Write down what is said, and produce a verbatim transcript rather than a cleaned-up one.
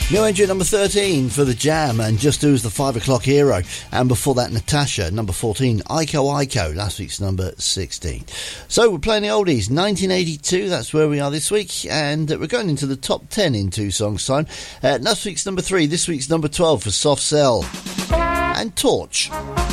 New entry number thirteen for The Jam and Just Who's the five o'clock hero. And before that, Natasha, number fourteen, Iko Iko, last week's number sixteen. So we're playing the oldies, nineteen eighty-two, that's where we are this week. And we're going into the top ten in two songs time. Uh, last week's number three, this week's number twelve for Soft Cell and Torch.